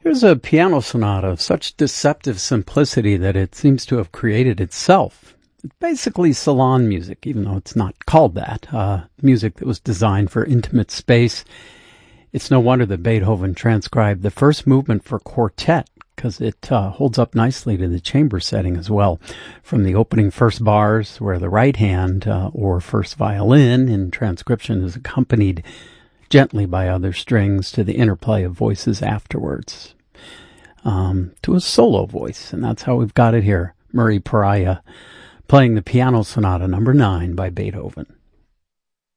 Here's a piano sonata of such deceptive simplicity that it seems to have created itself. It's basically salon music, even though it's not called that. Music that was designed for intimate space. It's no wonder that Beethoven transcribed the first movement for quartet, because it holds up nicely to the chamber setting as well. From the opening first bars, where the right hand or first violin in transcription is accompanied gently by other strings, to the interplay of voices afterwards, to a solo voice. And that's how we've got it here. Murray Pariah playing the Piano Sonata number 9 by Beethoven.